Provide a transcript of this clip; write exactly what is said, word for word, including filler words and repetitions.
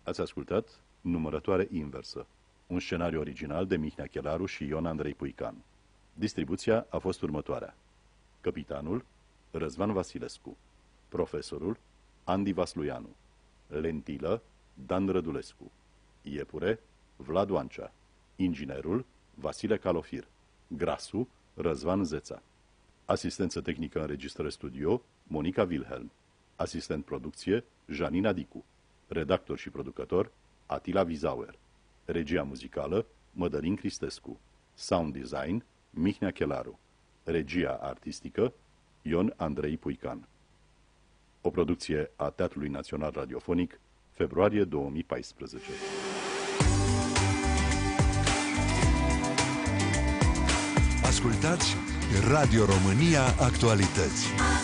Ați ascultat Numărătoare inversă, un scenariu original de Mihnea Chelaru și Ion Andrei Puican. Distribuția a fost următoarea. Capitanul, Răzvan Vasilescu. Profesorul, Andi Vasluianu. Lentilă, Dan Rădulescu. Iepure, Vlad Oancea. Inginerul, Vasile Calofir. Grasu, Răzvan Zeța. Asistență tehnică înregistrări studio, Monica Wilhelm. Asistent producție, Janina Dicu. Redactor și producător, Atila Vizauer. Regia muzicală, Mădălin Cristescu. Sound design, Mihnea Chelaru. Regia artistică, Ion Andrei Puican. O producție a Teatrului Național Radiofonic, februarie două mii paisprezece. Ascultați Radio România Actualități.